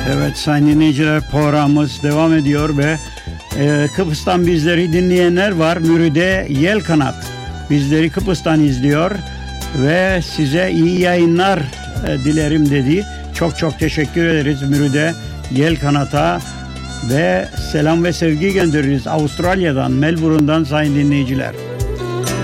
Evet sayın dinleyiciler, programımız devam ediyor ve Kıbrıs'tan bizleri dinleyenler var. Müride Yelkanat bizleri Kıbrıs'tan izliyor ve size iyi yayınlar dilerim dedi. Çok çok teşekkür ederiz Müride Yelkanat'a ve selam ve sevgi göndeririz Avustralya'dan, Melbourne'dan sayın dinleyiciler.